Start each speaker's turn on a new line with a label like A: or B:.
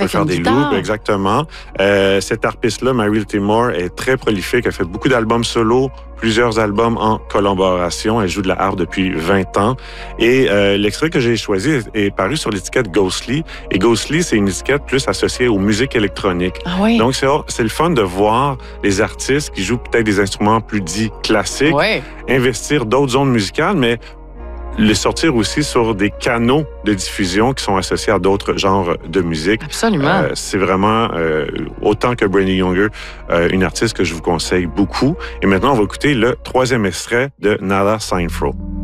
A: peut faire des loops, exactement. Cette harpiste-là, Mary Timor, est très prolifique. Elle fait beaucoup d'albums solo, plusieurs albums en collaboration. Elle joue de la harpe depuis 20 ans. Et l'extrait que j'ai choisi est paru sur l'étiquette Ghostly. Et Ghostly, c'est une étiquette plus associée aux musiques électroniques.
B: Ah oui.
A: Donc, c'est le fun de voir les artistes qui jouent peut-être des instruments plus dits classiques, investir d'autres zones musicales, mais les sortir aussi sur des canaux de diffusion qui sont associés à d'autres genres de musique.
B: Absolument.
A: C'est vraiment, autant que Brandy Younger, une artiste que je vous conseille beaucoup. Et maintenant, on va écouter le 3e extrait de Nada Seinfeld.